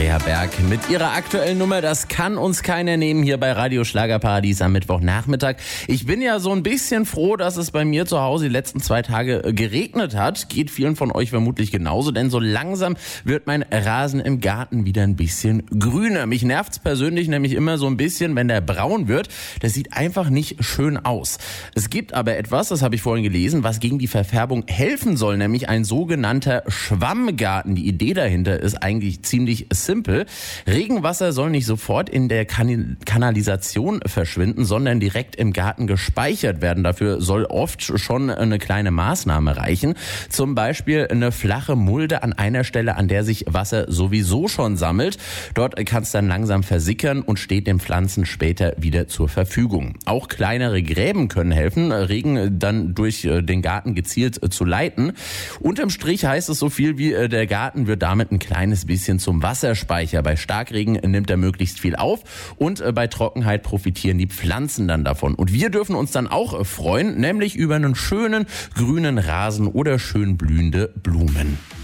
Andrea Berg mit ihrer aktuellen Nummer. Das kann uns keiner nehmen hier bei Radio Schlagerparadies am Mittwochnachmittag. Ich bin ja so ein bisschen froh, dass es bei mir zu Hause die letzten 2 Tage geregnet hat. Geht vielen von euch vermutlich genauso, denn so langsam wird mein Rasen im Garten wieder ein bisschen grüner. Mich nervt's persönlich nämlich immer so ein bisschen, wenn der braun wird. Das sieht einfach nicht schön aus. Es gibt aber etwas, das habe ich vorhin gelesen, was gegen die Verfärbung helfen soll, nämlich ein sogenannter Schwammgarten. Die Idee dahinter ist eigentlich ziemlich simpel. Regenwasser soll nicht sofort in der Kanalisation verschwinden, sondern direkt im Garten gespeichert werden. Dafür soll oft schon eine kleine Maßnahme reichen. Zum Beispiel eine flache Mulde an einer Stelle, an der sich Wasser sowieso schon sammelt. Dort kann es dann langsam versickern und steht den Pflanzen später wieder zur Verfügung. Auch kleinere Gräben können helfen, Regen dann durch den Garten gezielt zu leiten. Unterm Strich heißt es so viel wie, der Garten wird damit ein kleines bisschen zum Wasserspeicher. Bei Starkregen nimmt er möglichst viel auf und bei Trockenheit profitieren die Pflanzen dann davon. Und wir dürfen uns dann auch freuen, nämlich über einen schönen grünen Rasen oder schön blühende Blumen.